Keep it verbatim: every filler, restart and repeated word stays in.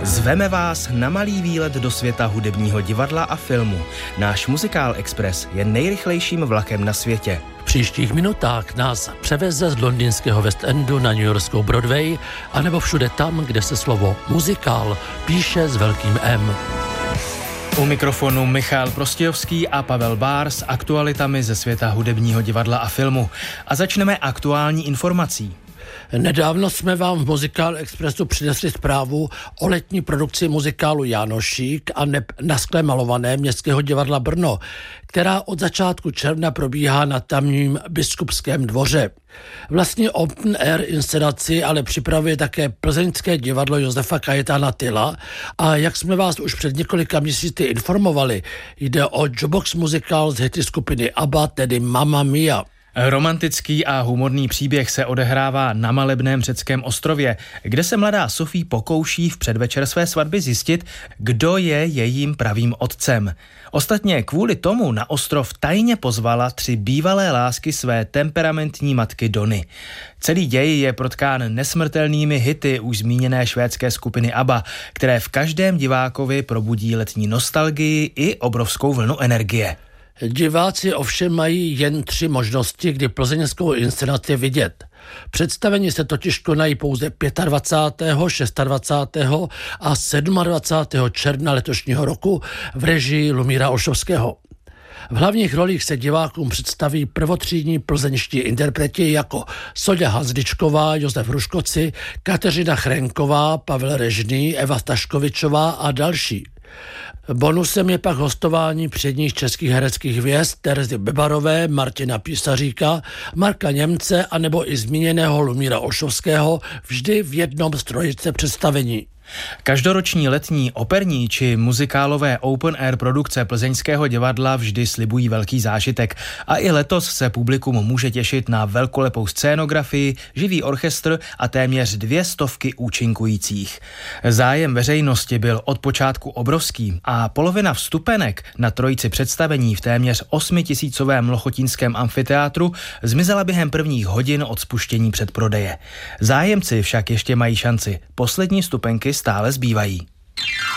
Zveme vás na malý výlet do světa hudebního divadla a filmu. Náš Muzikál Express je nejrychlejším vlakem na světě. V příštích minutách nás převeze z londýnského West Endu na newyorskou Broadway, anebo všude tam, kde se slovo muzikál píše s velkým M. U mikrofonu Michal Prostějovský a Pavel Bár s aktualitami ze světa hudebního divadla a filmu. A začneme aktuální informací. Nedávno jsme vám v Muzikál Expressu přinesli zprávu o letní produkci muzikálu Jánošík a neb na skle malované Městského divadla Brno, která od začátku června probíhá na tamním Biskupském dvoře. Vlastně open air inscenaci ale připravuje také plzeňské divadlo Josefa Kajetána Tyla a jak jsme vás už před několika měsíci informovali, jde o jukebox muzikál z hity skupiny ABBA, tedy Mamma Mia. Romantický a humorný příběh se odehrává na malebném řeckém ostrově, kde se mladá Sophie pokouší v předvečer své svatby zjistit, kdo je jejím pravým otcem. Ostatně kvůli tomu na ostrov tajně pozvala tři bývalé lásky své temperamentní matky Dony. Celý děj je protkán nesmrtelnými hity už zmíněné švédské skupiny ABBA, které v každém divákovi probudí letní nostalgii i obrovskou vlnu energie. Diváci ovšem mají jen tři možnosti, kdy plzeňskou inscenaci vidět. Představení se totiž konají pouze dvacátého pátého, dvacátého šestého a dvacátého sedmého června letošního roku v režii Lumíra Olšovského. V hlavních rolích se divákům představí prvotřídní plzeňští interpreti jako Soňa Hanzličková, Josef Ruškoci, Kateřina Chrenková, Pavel Režný, Eva Staškovičová a další. Bonusem je pak hostování předních českých hereckých hvězd Terezy Bebarové, Martina Písaříka, Marka Němce a nebo i zmíněného Lumíra Olšovského vždy v jednom z trojice představení. Každoroční letní operní či muzikálové open air produkce plzeňského divadla vždy slibují velký zážitek a i letos se publikum může těšit na velkolepou scénografii, živý orchestr a téměř dvě stovky účinkujících. Zájem veřejnosti byl od počátku obrovský a polovina vstupenek na trojici představení v téměř osmitisícovém lochotínském amfiteátru zmizela během prvních hodin od spuštění předprodeje. Zájemci však ještě mají šanci. Poslední vstupenky stále zbývají.